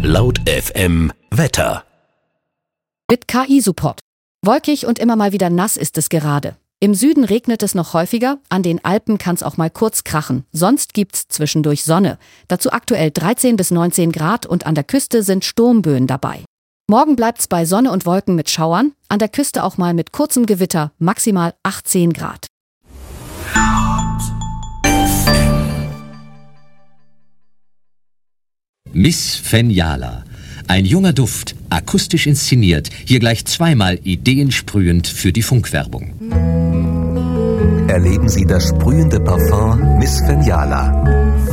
Laut FM Wetter. Mit KI-Support. Wolkig und immer mal wieder nass ist es gerade. Im Süden regnet es noch häufiger, an den Alpen kann es auch mal kurz krachen. Sonst gibt's zwischendurch Sonne. Dazu aktuell 13 bis 19 Grad und an der Küste sind Sturmböen dabei. Morgen bleibt's bei Sonne und Wolken mit Schauern, an der Küste auch mal mit kurzem Gewitter, maximal 18 Grad. Miss Fenjala. Ein junger Duft, akustisch inszeniert, hier gleich zweimal ideensprühend für die Funkwerbung. Erleben Sie das sprühende Parfum Miss Fenjala.